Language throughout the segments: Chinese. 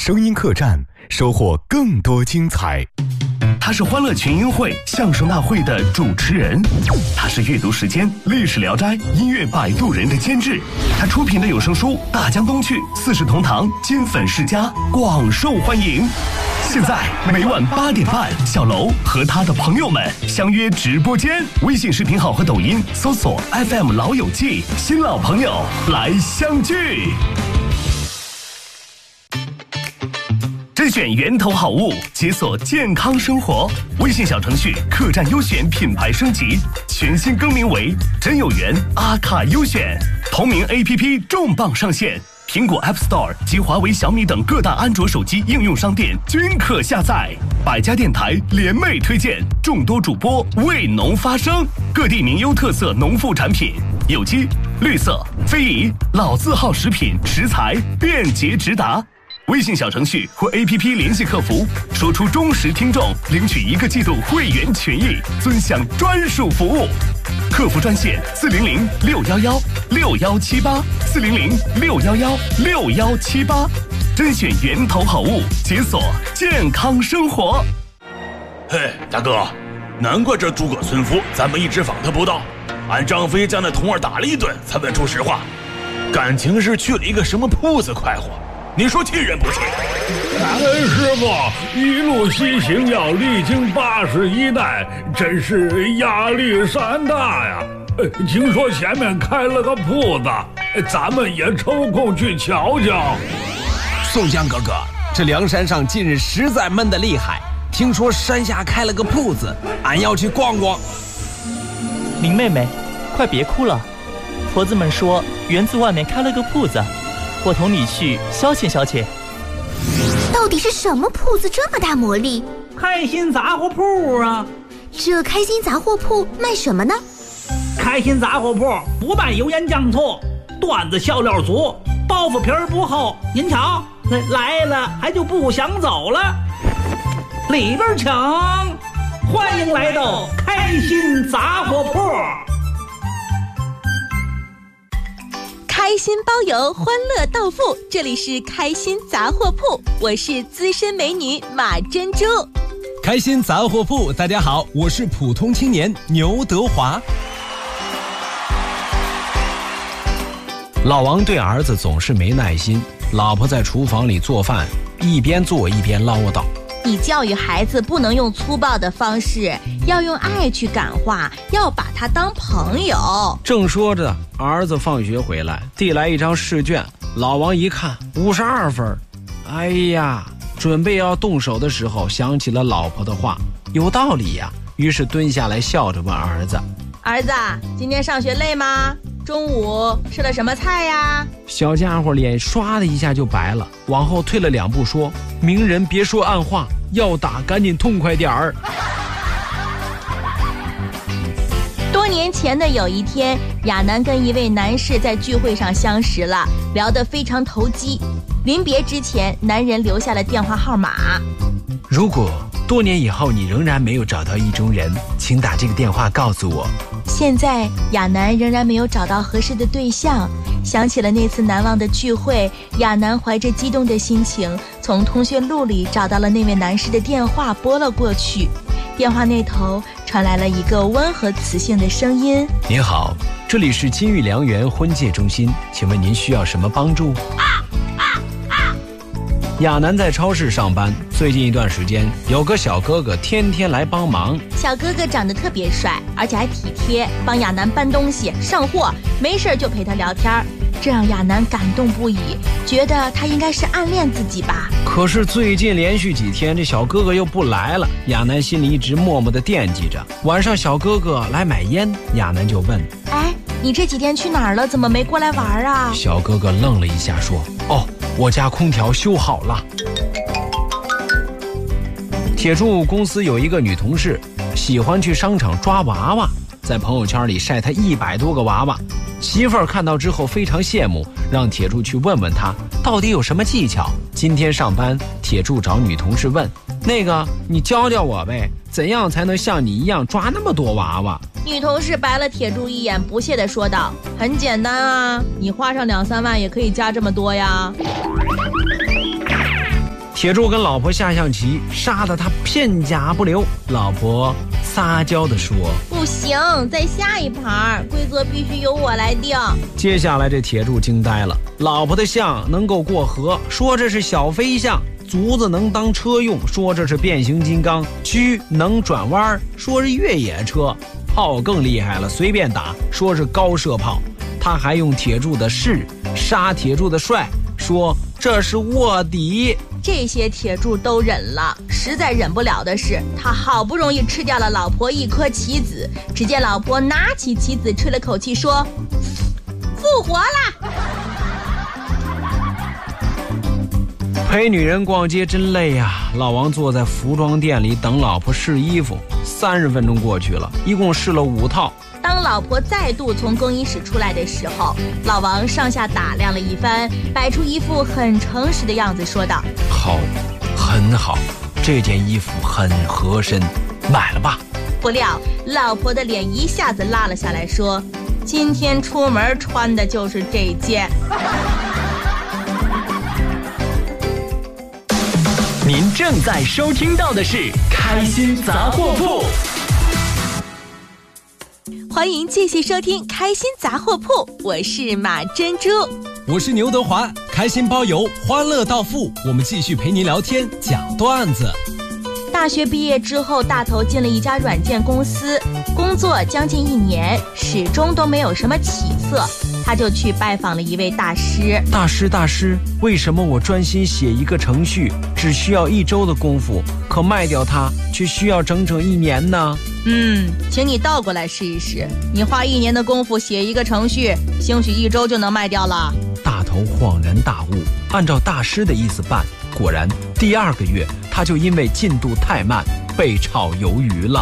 声音客栈，收获更多精彩。 他是欢乐群英会相声大会的主持人，他是阅读时间历史聊斋音乐摆渡人的监制，他出品的有声书《大江东去》《四世同堂》金粉世家广受欢迎。现在每晚8点半，小楼和他的朋友们相约直播间，微信视频号和抖音搜索 FM 老友记，新老朋友来相聚。甄选源头好物，解锁健康生活。微信小程序客栈优选品牌升级，全新更名为真有缘阿卡优选。同名 APP 重磅上线，苹果 App Store 及华为、小米等各大安卓手机应用商店均可下载。百家电台联袂推荐，众多主播为农发声，各地名优特色农副产品，有机、绿色、非遗、老字号食品食材便捷直达。微信小程序或 APP 联系客服，说出忠实听众，领取1个季度会员权益，尊享专属服务。客服专线400-611-6178，400-611-6178，甄选源头好物，解锁健康生活。 嘿，大哥，难怪这诸葛村夫咱们一直访他不到，俺张飞将那童儿打了一顿，才问出实话，感情是去了一个什么铺子快活。你说气人不气？ 师傅一路西行要历经81代，真是压力山大呀。听说前面开了个铺子，咱们也抽空去瞧瞧。 宋江哥哥，这梁山上近日实在闷得厉害，听说山下开了个铺子，俺要去逛逛。 林妹妹，快别哭了，婆子们说园子外面开了个铺子，我同你去消遣消遣。 到底是什么铺子这么大魔力？ 开心杂货铺啊！ 这开心杂货铺卖什么呢？ 开心杂货铺不卖油盐酱醋，段子笑料足，包袱皮儿不厚。您瞧，来了还就不想走了。里边请，欢迎来到开心杂货铺。 开心包邮，欢乐到付，这里是开心杂货铺，我是资深美女马珍珠。 开心杂货铺，大家好，我是普通青年牛德华。老王对儿子总是没耐心，老婆在厨房里做饭，一边做一边唠叨。 你教育孩子不能用粗暴的方式，要用爱去感化，要把他当朋友。 正说着，儿子放学回来，递来一张试卷，老王一看52分，哎呀，准备要动手的时候，想起了老婆的话，有道理呀，于是蹲下来笑着问儿子： 儿子，今天上学累吗？中午吃了什么菜呀？ 小家伙脸唰的一下就白了，往后退了2步说：明人别说暗话，要打赶紧痛快点儿。 多年前的有一天，亚楠跟一位男士在聚会上相识了，聊得非常投机。临别之前，男人留下了电话号码。 如果多年以后你仍然没有找到意中人，请打这个电话告诉我。 现在亚楠仍然没有找到合适的对象，想起了那次难忘的聚会，亚楠怀着激动的心情，从通讯录里找到了那位男士的电话，拨了过去。电话那头传来了一个温和磁性的声音： 您好，这里是金玉良缘婚介中心，请问您需要什么帮助？亚楠在超市上班，最近一段时间有个小哥哥天天来帮忙。 小哥哥长得特别帅，而且还体贴，帮亚楠搬东西上货，没事就陪他聊天，这让亚楠感动不已，觉得他应该是暗恋自己吧。 可是最近连续几天这小哥哥又不来了，亚楠心里一直默默地惦记着。晚上小哥哥来买烟，亚楠就问： 哎，你这几天去哪儿了？怎么没过来玩啊？ 小哥哥愣了一下说：哦，我家空调修好了。铁柱公司有一个女同事，喜欢去商场抓娃娃，在朋友圈里晒她100多个娃娃。媳妇儿看到之后非常羡慕，让铁柱去问问她到底有什么技巧。今天上班，铁柱找女同事问：那个，你教教我呗，怎样才能像你一样抓那么多娃娃？ 女同事白了铁柱一眼，不屑地说道：很简单啊，你花上2-3万也可以加这么多呀。 铁柱跟老婆下象棋，杀得他片甲不留。老婆撒娇地说：“ 不行，再下一盘，规则必须由我来定。” 接下来这铁柱惊呆了，老婆的象能够过河，说这是小飞象；足子能当车用，说这是变形金刚；车能转弯，说是越野车；炮更厉害了，随便打，说是高射炮。他还用铁柱的势杀铁柱的帅，说这是卧底。 这些铁柱都忍了，实在忍不了的是，他好不容易吃掉了老婆一颗棋子。只见老婆拿起棋子，吹了口气说：“复活了。” 陪女人逛街真累呀！老王坐在服装店里等老婆试衣服，30分钟过去了，一共试了5套。 当老婆再度从更衣室出来的时候，老王上下打量了一番，摆出一副很诚实的样子，说道：“ 好，很好，这件衣服很合身，买了吧。” 不料老婆的脸一下子拉了下来，说：“今天出门穿的就是这件。” 您正在收听到的是《开心杂货铺》。 欢迎继续收听《开心杂货铺》，我是马珍珠， 我是牛德华，开心包邮，欢乐到付，我们继续陪您聊天讲段子。 大学毕业之后，大头进了一家软件公司，工作将近1年，始终都没有什么起色。他就去拜访了一位大师。 大师，为什么我专心写一个程序只需要1周的功夫，可卖掉它却需要整整1年呢？ 请你倒过来试一试，你花1年的功夫写一个程序，兴许1周就能卖掉了。 大头恍然大悟，按照大师的意思办，果然第2个月他就因为进度太慢被炒鱿鱼了。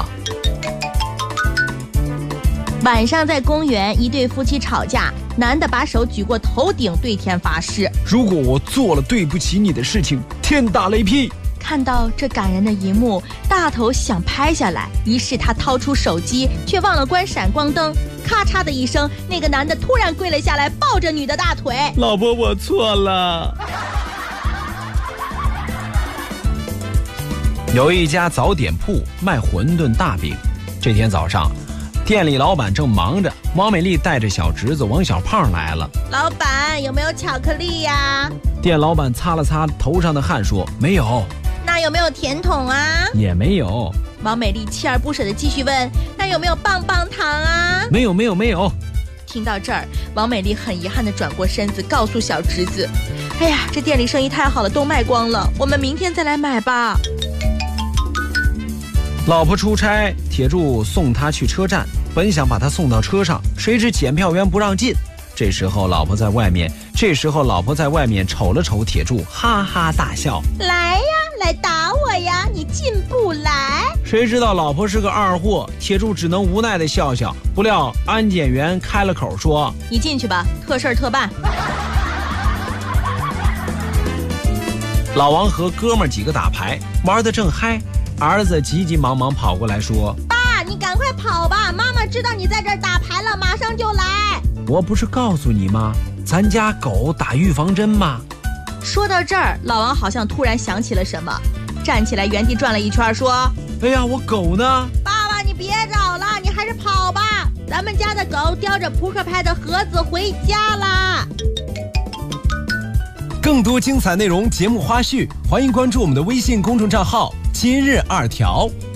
晚上在公园，一对夫妻吵架，男的把手举过头顶，对天发誓：“ 如果我做了对不起你的事情，天打雷劈。” 看到这感人的一幕，大头想拍下来，于是他掏出手机，却忘了关闪光灯。咔嚓的一声，那个男的突然跪了下来，抱着女的大腿：“ 老婆，我错了。”有一家早点铺卖馄饨大饼，这天早上店里老板正忙着，王美丽带着小侄子王小胖来了。 老板，有没有巧克力呀？ 店老板擦了擦头上的汗说：“没有。” 那有没有甜筒啊？ 也没有。 王美丽锲而不舍地继续问：“那有没有棒棒糖啊？” 没有。 听到这儿，王美丽很遗憾地转过身子，告诉小侄子：“哎呀，这店里生意太好了，都卖光了，我们明天再来买吧。” 老婆出差，铁柱送她去车站，本想把她送到车上，谁知检票员不让进。这时候老婆在外面瞅了瞅铁柱，哈哈大笑：“ 来呀，来打我呀，你进不来。” 谁知道老婆是个二货，铁柱只能无奈地笑笑。不料安检员开了口说：“ 你进去吧，特事特办。” 老王和哥们几个打牌，玩得正嗨，儿子急急忙忙跑过来说：“ 爸，你赶快跑吧，妈妈知道你在这儿打牌了，马上就来。” 我不是告诉你吗？咱家狗打预防针吗？ 说到这儿，老王好像突然想起了什么，站起来原地转了一圈，说：“ 哎呀，我狗呢？” 爸爸，你别找了，你还是跑吧。咱们家的狗叼着扑克牌的盒子回家啦。 更多精彩内容、节目花絮，欢迎关注我们的微信公众账号“今日2条”。